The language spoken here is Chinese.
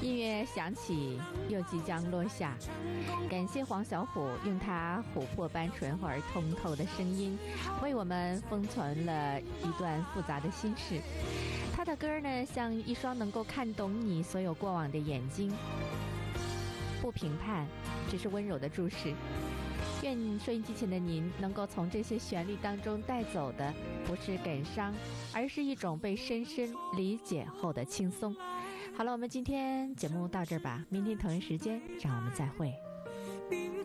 音乐响起，又即将落下。感谢黄小琥用他琥珀般醇厚而通透的声音，为我们封存了一段复杂的心事。他的歌呢，像一双能够看懂你所有过往的眼睛，不评判，只是温柔的注视。愿收音机前的您能够从这些旋律当中带走的，不是感伤，而是一种被深深理解后的轻松。好了，我们今天节目到这儿吧，明天同一时间让我们再会。